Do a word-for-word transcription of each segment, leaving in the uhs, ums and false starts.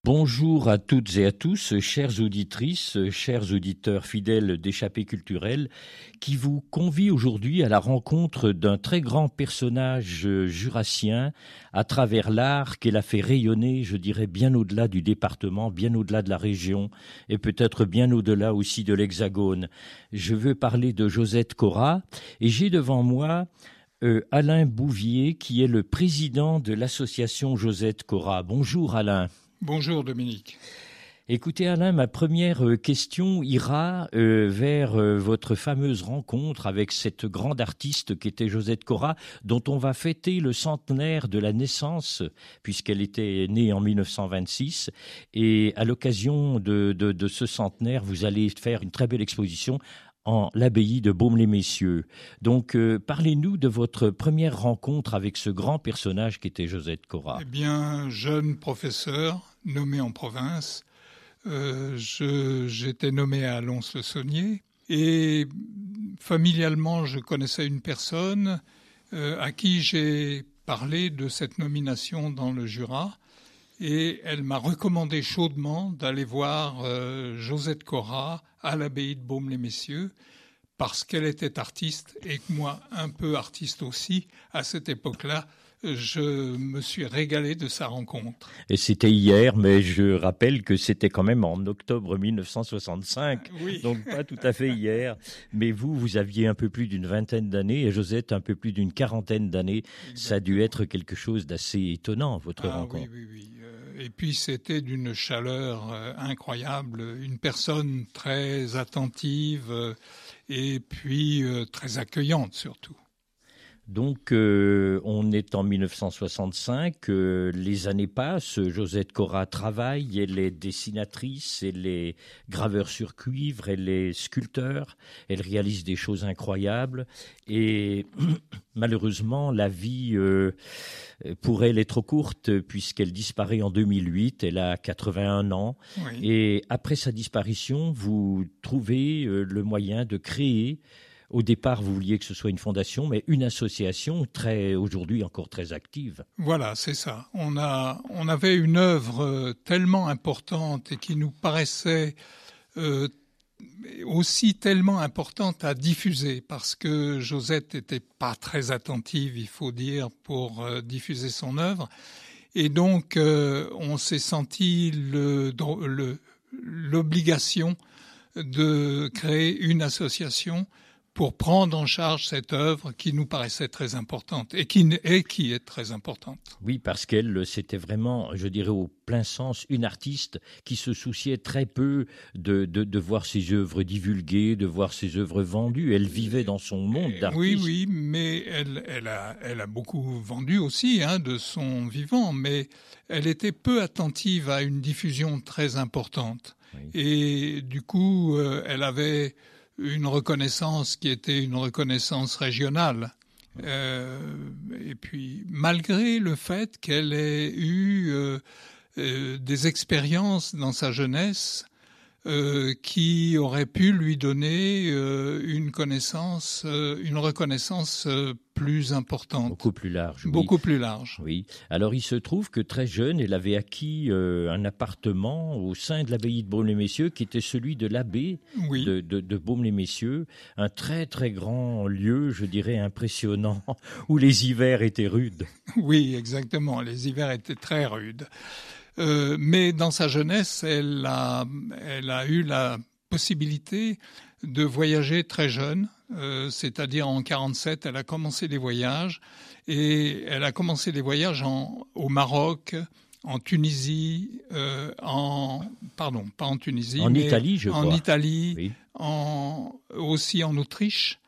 Bonjour à toutes et à tous, chères auditrices, chers auditeurs fidèles d'Échappée culturelle, qui vous convie aujourd'hui à la rencontre d'un très grand personnage jurassien à travers l'art qu'elle a fait rayonner, je dirais, bien au-delà du département, bien au-delà de la région et peut-être bien au-delà aussi de l'Hexagone. Je veux parler de Josette Cora et j'ai devant moi euh, Alain Bouvier qui est le président de l'association Josette Cora. Bonjour Alain. Bonjour Dominique. Écoutez Alain, ma première question ira euh, vers euh, votre fameuse rencontre avec cette grande artiste qui était Josette Cora, dont on va fêter le centenaire de la naissance, puisqu'elle était née en mille neuf cent vingt-six. Et à l'occasion de, de, de ce centenaire, vous allez faire une très belle exposition en l'abbaye de Baume-les-Messieurs. Donc, euh, parlez-nous de votre première rencontre avec ce grand personnage qui était Josette Cora. Eh bien, jeune professeur, nommé en province, euh, je, j'étais nommé à Lons-le-Saunier et familialement, je connaissais une personne euh, à qui j'ai parlé de cette nomination dans le Jura et elle m'a recommandé chaudement d'aller voir euh, Josette Cora à l'abbaye de Baume-les-Messieurs parce qu'elle était artiste et que moi, un peu artiste aussi, à cette époque-là, je me suis régalé de sa rencontre. Et c'était hier, mais je rappelle que c'était quand même en octobre mille neuf cent soixante-cinq, oui. Donc pas tout à fait hier. Mais vous, vous aviez un peu plus d'une vingtaine d'années et Josette un peu plus d'une quarantaine d'années. Exactement. Ça a dû être quelque chose d'assez étonnant, votre ah, rencontre. Oui, oui, oui. Et puis c'était d'une chaleur incroyable, une personne très attentive et puis très accueillante surtout. Donc, euh, on est en mille neuf cent soixante-cinq, euh, les années passent, Josette Cora travaille, elle est dessinatrice, elle est graveur sur cuivre, elle est sculpteur, elle réalise des choses incroyables et malheureusement, la vie euh, pour elle est trop courte puisqu'elle disparaît en deux mille huit, elle a quatre-vingt-un ans oui. Et après sa disparition, vous trouvez euh, le moyen de créer. Au départ, vous vouliez que ce soit une fondation, mais une association très, aujourd'hui encore très active. Voilà, c'est ça. On a, on avait une œuvre tellement importante et qui nous paraissait euh, aussi tellement importante à diffuser parce que Josette n'était pas très attentive, il faut dire, pour euh, diffuser son œuvre. Et donc, euh, on s'est senti le, le, l'obligation de créer une association pour prendre en charge cette œuvre qui nous paraissait très importante et qui, et qui est très importante. Oui, parce qu'elle, c'était vraiment, je dirais au plein sens, une artiste qui se souciait très peu de, de, de voir ses œuvres divulguées, de voir ses œuvres vendues. Elle vivait dans son monde d'artiste. Oui, oui, mais elle, elle, a, elle a beaucoup vendu aussi hein, de son vivant, mais elle était peu attentive à une diffusion très importante. Oui. Et du coup, euh, elle avait une reconnaissance qui était une reconnaissance régionale. Euh, et puis, malgré le fait qu'elle ait eu euh, euh, des expériences dans sa jeunesse euh, qui auraient pu lui donner euh, une connaissance, euh, une reconnaissance euh, plus importante. Beaucoup plus large. Oui. Beaucoup plus large. Oui. Alors, il se trouve que très jeune, elle avait acquis euh, un appartement au sein de l'abbaye de Baume-les-Messieurs, qui était celui de l'abbé oui. de, de, de Baume-les-Messieurs, un très très grand lieu, je dirais impressionnant, où les hivers étaient rudes. Oui, exactement. Les hivers étaient très rudes. Euh, mais dans sa jeunesse, elle a, elle a eu la possibilité de voyager très jeune, euh, c'est-à-dire en quarante-sept, elle a commencé les voyages et elle a commencé les voyages en, au Maroc, en Tunisie, euh, en pardon, pas en Tunisie, en mais Italie, je en crois. Italie, oui. en, aussi en Autriche.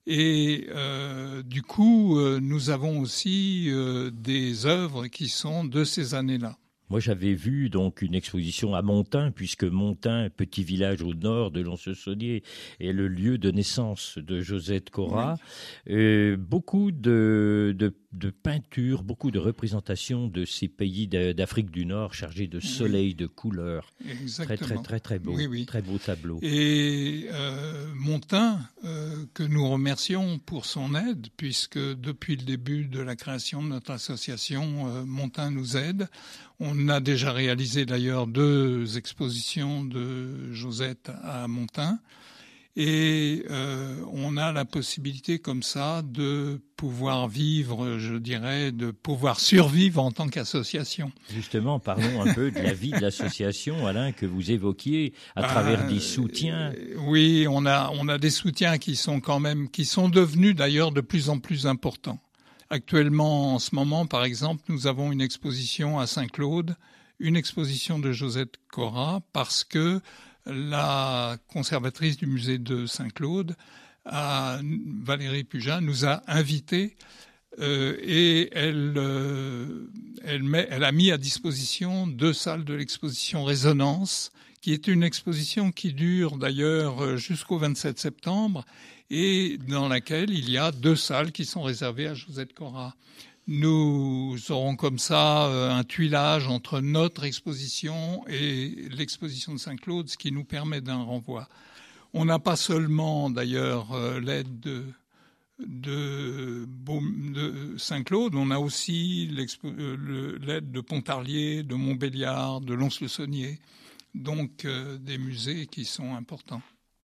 Et euh, du coup, euh, nous avons aussi euh, des œuvres qui sont de ces années-là. Moi, j'avais vu donc une exposition à Montain, puisque Montain, petit village au nord de Lons-le-Saunier, est le lieu de naissance de Josette Cora. Oui. Euh, beaucoup de, de, de peintures, beaucoup de représentations de ces pays d'Afrique du Nord chargés de soleil, oui. de couleurs. Exactement. Très, très, très, très beau. Oui, oui. Très beau tableau. Et euh, Montain, euh, que nous remercions pour son aide, puisque depuis le début de la création de notre association, euh, Montain nous aide. On on a déjà réalisé d'ailleurs deux expositions de Josette à Montin. Et euh, on a la possibilité comme ça de pouvoir vivre, je dirais, de pouvoir survivre en tant qu'association. Justement, parlons un peu de la vie de l'association, Alain, que vous évoquiez à bah, travers des soutiens. Oui, on a on a des soutiens qui sont quand même, qui sont devenus d'ailleurs de plus en plus importants. Actuellement, en ce moment, par exemple, nous avons une exposition à Saint-Claude, une exposition de Josette Cora, parce que la conservatrice du musée de Saint-Claude, Valérie Pugin, nous a invités euh, et elle, euh, elle, met, elle a mis à disposition deux salles de l'exposition Résonance, qui est une exposition qui dure d'ailleurs jusqu'au vingt-sept septembre et dans laquelle il y a deux salles qui sont réservées à Josette Cora. Nous aurons comme ça un tuilage entre notre exposition et l'exposition de Saint-Claude, ce qui nous permet d'un renvoi. On n'a pas seulement d'ailleurs l'aide de, de, de Saint-Claude, on a aussi l'aide de Pontarlier, de Montbéliard, de Lons-le-Saunier, donc euh, des musées qui sont importants.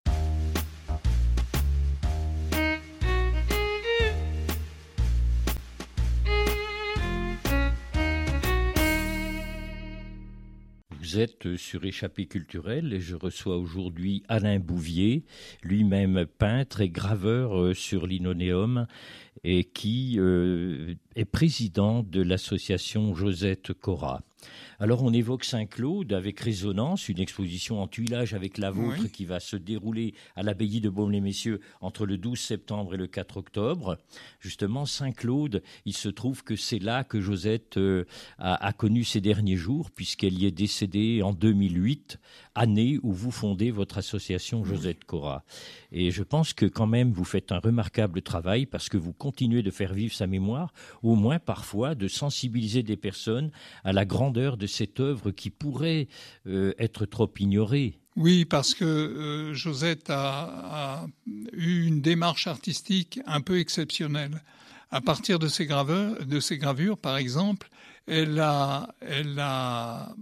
Vous êtes sur Échappée culturelle et je reçois aujourd'hui Alain Bouvier, lui-même peintre et graveur sur linoléum et qui euh, est président de l'association Josette Cora. Alors on évoque Saint-Claude avec Résonance, une exposition en tuilage avec la vôtre oui. qui va se dérouler à l'abbaye de Baume-les-Messieurs entre le douze septembre et le quatre octobre. Justement, Saint-Claude, il se trouve que c'est là que Josette euh, a, a connu ses derniers jours, puisqu'elle y est décédée en deux mille huit, année où vous fondez votre association Josette Cora. Et je pense que quand même vous faites un remarquable travail parce que vous continuez de faire vivre sa mémoire, au moins parfois de sensibiliser des personnes à la grandeur de cette œuvre qui pourrait euh, être trop ignorée. Oui, parce que euh, Josette a, a eu une démarche artistique un peu exceptionnelle. À partir de ses graveurs, de ses gravures, par exemple, elle a, elle a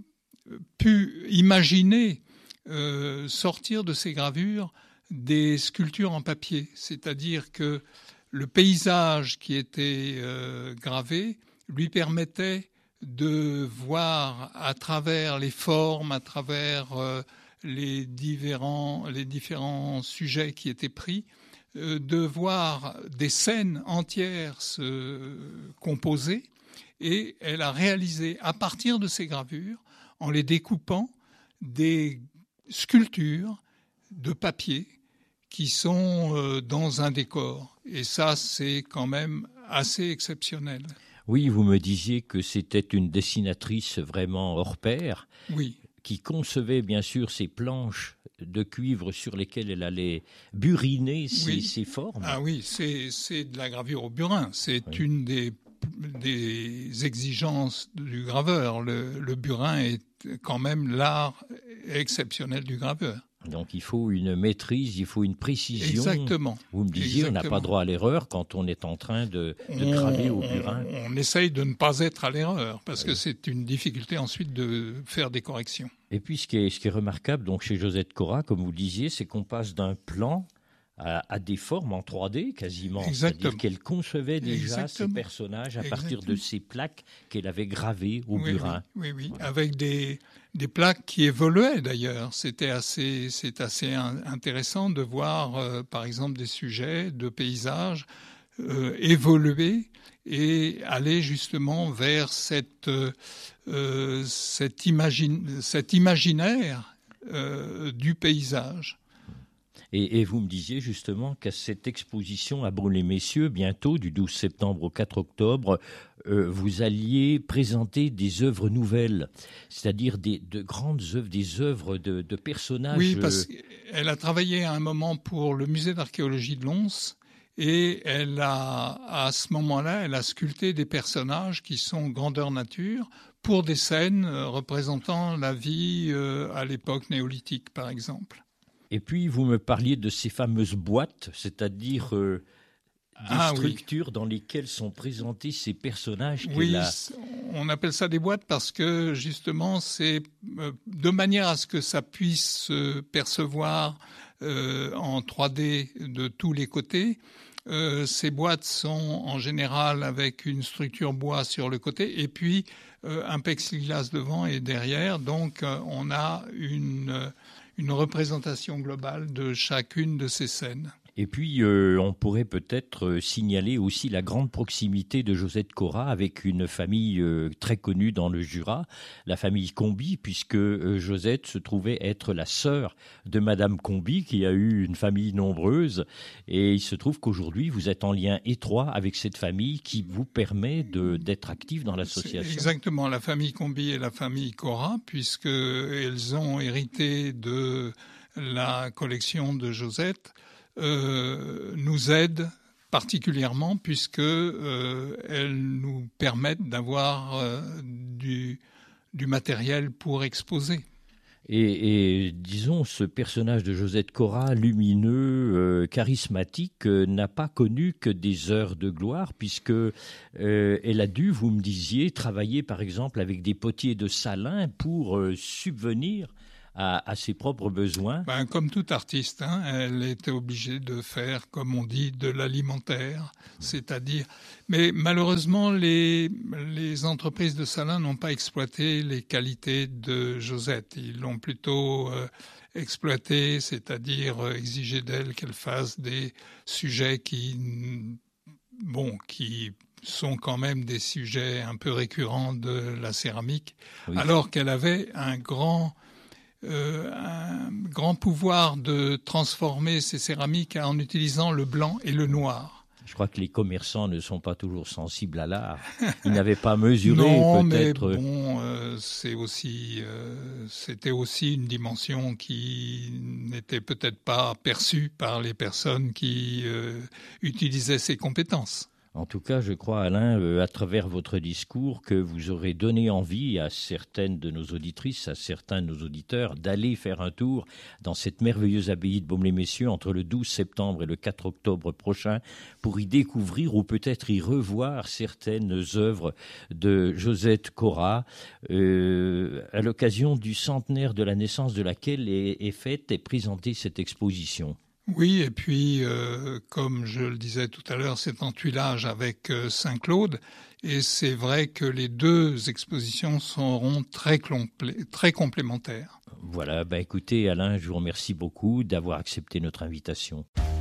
pu imaginer euh, sortir de ses gravures des sculptures en papier, c'est-à-dire que le paysage qui était euh, gravé lui permettait de voir à travers les formes, à travers euh, les différents, les différents sujets qui étaient pris, euh, de voir des scènes entières se composer. Et elle a réalisé, à partir de ces gravures, en les découpant, des sculptures de papier qui sont euh, dans un décor. Et ça, c'est quand même assez exceptionnel. Oui, vous me disiez que c'était une dessinatrice vraiment hors pair, oui. qui concevait bien sûr ces planches de cuivre sur lesquelles elle allait buriner ses, oui. ses formes. Ah oui, c'est, c'est de la gravure au burin. C'est oui. une des, des exigences du graveur. Le, le burin est quand même l'art exceptionnel du graveur. Donc il faut une maîtrise, il faut une précision. Exactement. Vous me disiez, Exactement. on n'a pas droit à l'erreur quand on est en train de, de graver au burin. On, on essaye de ne pas être à l'erreur, parce oui. que c'est une difficulté ensuite de faire des corrections. Et puis ce qui est, ce qui est remarquable donc, chez Josette Cora, comme vous le disiez, c'est qu'on passe d'un plan à, à des formes en trois D quasiment. Exactement. C'est-à-dire qu'elle concevait déjà Exactement. ses personnages à Exactement. partir de ces plaques qu'elle avait gravées au oui, burin. Oui, oui, oui. Voilà. Avec des... Des plaques qui évoluaient d'ailleurs. C'était assez, c'est assez intéressant de voir, euh, par exemple, des sujets de paysages euh, évoluer et aller justement vers cette, euh, cette imagine, cet imaginaire euh, du paysage. Et, et vous me disiez justement qu'à cette exposition à Baume-les-Messieurs, bientôt, du douze septembre au quatre octobre, euh, vous alliez présenter des œuvres nouvelles, c'est-à-dire des, de grandes œuvres, des œuvres de, de personnages. Oui, parce qu'elle a travaillé à un moment pour le musée d'archéologie de Lons, et elle a, à ce moment-là, elle a sculpté des personnages qui sont grandeur nature pour des scènes représentant la vie euh, à l'époque néolithique, par exemple. Et puis, vous me parliez de ces fameuses boîtes, c'est-à-dire euh, des ah, structures oui. dans lesquelles sont présentés ces personnages. Oui, a... on appelle ça des boîtes parce que justement, c'est de manière à ce que ça puisse se percevoir euh, en trois D de tous les côtés. Euh, ces boîtes sont en général avec une structure bois sur le côté et puis euh, un plexiglas devant et derrière. Donc, euh, on a une, une représentation globale de chacune de ces scènes. Et puis, euh, on pourrait peut-être euh, signaler aussi la grande proximité de Josette Cora avec une famille euh, très connue dans le Jura, la famille Comby, puisque euh, Josette se trouvait être la sœur de Madame Comby, qui a eu une famille nombreuse. Et il se trouve qu'aujourd'hui, vous êtes en lien étroit avec cette famille qui vous permet de, d'être actif dans l'association. C'est exactement, la famille Comby et la famille Cora, puisqu'elles ont hérité de la collection de Josette. Euh, nous aident particulièrement puisque euh, elles nous permettent d'avoir euh, du, du matériel pour exposer. Et, et disons, ce personnage de Josette Cora, lumineux, euh, charismatique, euh, n'a pas connu que des heures de gloire, puisque euh, elle a dû, vous me disiez, travailler par exemple avec des potiers de Salins pour euh, subvenir À, à ses propres besoins. Ben, comme tout artiste, hein, elle était obligée de faire, comme on dit, de l'alimentaire, c'est-à-dire... Mais malheureusement, les, les entreprises de Salins n'ont pas exploité les qualités de Josette. Ils l'ont plutôt euh, exploité, c'est-à-dire euh, exigé d'elle qu'elle fasse des sujets qui... Bon, qui... sont quand même des sujets un peu récurrents de la céramique, oui. Alors qu'elle avait un grand... Euh, un grand pouvoir de transformer ces céramiques en utilisant le blanc et le noir. Je crois que les commerçants ne sont pas toujours sensibles à l'art. Ils n'avaient pas mesuré non, peut-être. Mais bon, euh, c'est aussi, euh, c'était aussi une dimension qui n'était peut-être pas perçue par les personnes qui euh, utilisaient ces compétences. En tout cas, je crois, Alain, euh, à travers votre discours, que vous aurez donné envie à certaines de nos auditrices, à certains de nos auditeurs, d'aller faire un tour dans cette merveilleuse abbaye de Baume-les-Messieurs entre le douze septembre et le quatre octobre prochain pour y découvrir ou peut-être y revoir certaines œuvres de Josette Cora, euh, à l'occasion du centenaire de la naissance de laquelle est, est faite et présentée cette exposition. Oui, et puis, euh, comme je le disais tout à l'heure, c'est en tuilage avec euh, Saint-Claude, et c'est vrai que les deux expositions seront très, complé- très complémentaires. Voilà, ben écoutez Alain, je vous remercie beaucoup d'avoir accepté notre invitation.